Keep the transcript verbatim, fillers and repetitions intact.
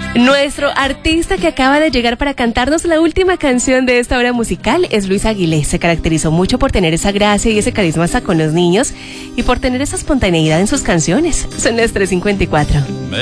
Nuestro artista que acaba de llegar para cantarnos la última canción de esta obra musical es Luis Aguilé. Se caracterizó mucho por tener esa gracia y ese carisma hasta con los niños y por tener esa espontaneidad en sus canciones. Son las tres cincuenta y cuatro.